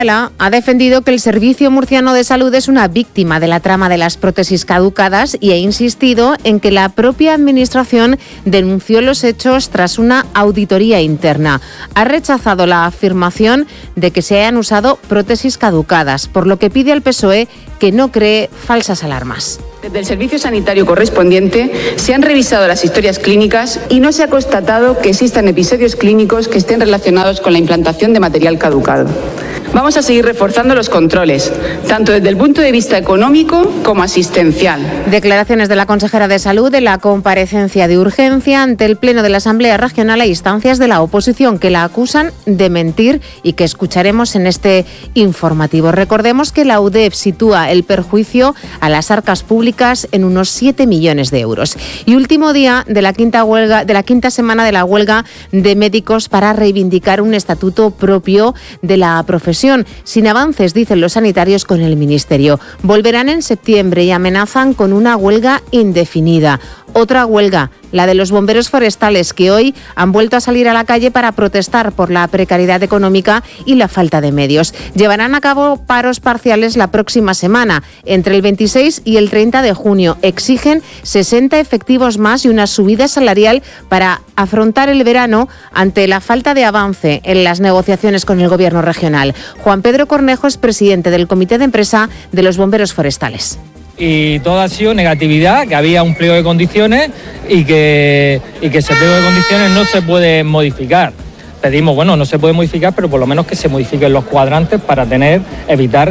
Ha defendido que el Servicio Murciano de Salud es una víctima de la trama de las prótesis caducadas y ha insistido en que la propia Administración denunció los hechos tras una auditoría interna. Ha rechazado la afirmación de que se hayan usado prótesis caducadas, por lo que pide al PSOE que no cree falsas alarmas. Desde el servicio sanitario correspondiente se han revisado las historias clínicas y no se ha constatado que existan episodios clínicos que estén relacionados con la implantación de material caducado. Vamos a seguir reforzando los controles, tanto desde el punto de vista económico como asistencial. Declaraciones de la consejera de Salud en la comparecencia de urgencia ante el Pleno de la Asamblea Regional a instancias de la oposición, que la acusan de mentir y que escucharemos en este informativo. Recordemos que la UDEF sitúa el perjuicio a las arcas públicas en unos 7 millones de euros. Y último día de la quinta semana de la huelga de médicos para reivindicar un estatuto propio de la profesión. Sin avances, dicen los sanitarios, con el Ministerio. Volverán en septiembre y amenazan con una huelga indefinida. Otra huelga, la de los bomberos forestales, que hoy han vuelto a salir a la calle para protestar por la precariedad económica y la falta de medios. Llevarán a cabo paros parciales la próxima semana, entre el 26 y el 30 de junio. Exigen 60 efectivos más y una subida salarial para afrontar el verano ante la falta de avance en las negociaciones con el Gobierno regional. Juan Pedro Cornejo es presidente del Comité de Empresa de los Bomberos Forestales. Y todo ha sido negatividad, que había un pliego de condiciones y que ese pliego de condiciones no se puede modificar. Pedimos, no se puede modificar, pero por lo menos que se modifiquen los cuadrantes para evitar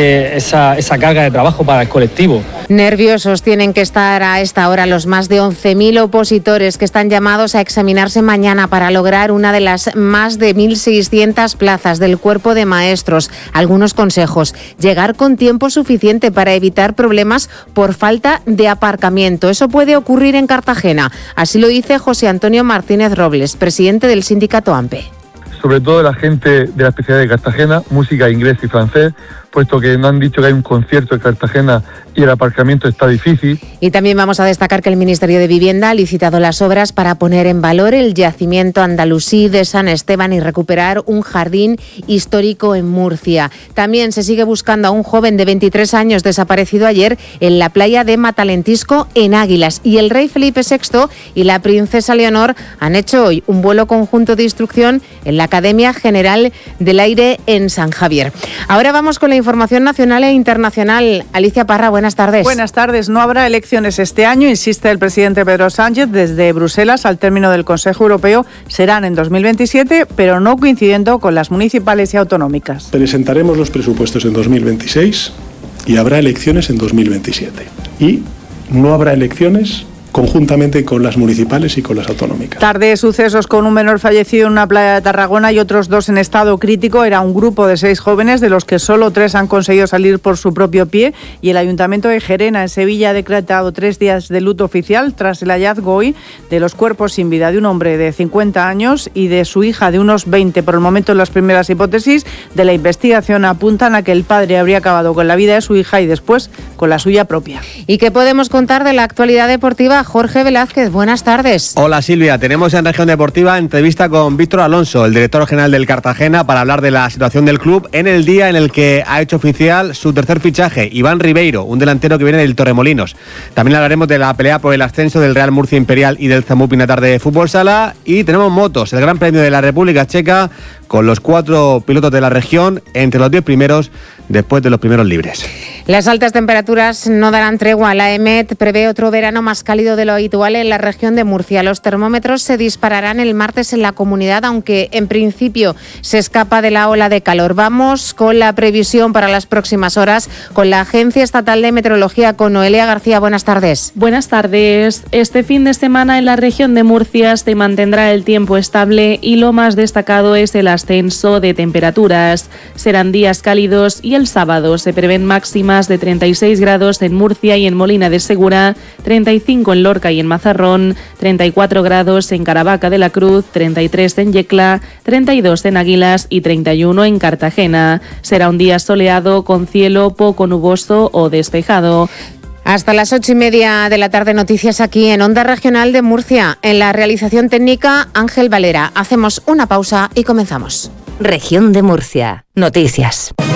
esa carga de trabajo para el colectivo. Nerviosos tienen que estar a esta hora los más de 11.000 opositores que están llamados a examinarse mañana para lograr una de las más de 1.600 plazas del cuerpo de maestros. Algunos consejos: llegar con tiempo suficiente para evitar problemas por falta de aparcamiento. Eso puede ocurrir en Cartagena. Así lo dice José Antonio Martínez Robles, presidente del sindicato AMPE. Sobre todo la gente de la especialidad de Cartagena, música, inglés y francés, puesto que nos han dicho que hay un concierto en Cartagena y el aparcamiento está difícil. Y también vamos a destacar que el Ministerio de Vivienda ha licitado las obras para poner en valor el yacimiento andalusí de San Esteban y recuperar un jardín histórico en Murcia. También se sigue buscando a un joven de 23 años desaparecido ayer en la playa de Matalentisco, en Águilas. Y el rey Felipe VI y la princesa Leonor han hecho hoy un vuelo conjunto de instrucción en la Academia General del Aire en San Javier. Ahora vamos con la información nacional e internacional. Alicia Parra, buenas tardes. Buenas tardes. No habrá elecciones este año, insiste el presidente Pedro Sánchez desde Bruselas al término del Consejo Europeo. Serán en 2027, pero no coincidiendo con las municipales y autonómicas. Presentaremos los presupuestos en 2026 y habrá elecciones en 2027. Y no habrá elecciones conjuntamente con las municipales y con las autonómicas. Tarde de sucesos con un menor fallecido en una playa de Tarragona y otros 2 en estado crítico. Era un grupo de 6 jóvenes, de los que solo 3 han conseguido salir por su propio pie, y el Ayuntamiento de Gerena, en Sevilla, ha decretado 3 días de luto oficial tras el hallazgo hoy de los cuerpos sin vida de un hombre de 50 años y de su hija de unos 20. Por el momento, las primeras hipótesis de la investigación apuntan a que el padre habría acabado con la vida de su hija y después con la suya propia. ¿Y qué podemos contar de la actualidad deportiva? Jorge Velázquez, buenas tardes. Hola Silvia, tenemos en Región Deportiva entrevista con Víctor Alonso, el director general del Cartagena, para hablar de la situación del club en el día en el que ha hecho oficial su tercer fichaje, Iván Ribeiro, un delantero que viene del Torremolinos. También hablaremos de la pelea por el ascenso del Real Murcia Imperial y del Zamup Pinatar de Fútbol Sala, y tenemos motos, el Gran Premio de la República Checa, con los 4 pilotos de la región entre los 10 primeros después de los primeros libres. Las altas temperaturas no darán tregua. La EMET prevé otro verano más cálido de lo habitual en la región de Murcia. Los termómetros se dispararán el martes en la comunidad, aunque en principio se escapa de la ola de calor. Vamos con la previsión para las próximas horas con la Agencia Estatal de Meteorología, con Noelia García. Buenas tardes. Buenas tardes. Este fin de semana en la región de Murcia se mantendrá el tiempo estable y lo más destacado es el ascenso de temperaturas. Serán días cálidos y el sábado se prevén máximas de 36 grados en Murcia y en Molina de Segura, 35 en Lorca y en Mazarrón, 34 grados en Caravaca de la Cruz, 33 en Yecla, 32 en Águilas y 31 en Cartagena. Será un día soleado con cielo poco nuboso o despejado. Hasta las 8:30 de la tarde, noticias aquí en Onda Regional de Murcia. En la realización técnica, Ángel Valera. Hacemos una pausa y comenzamos. Región de Murcia. Noticias.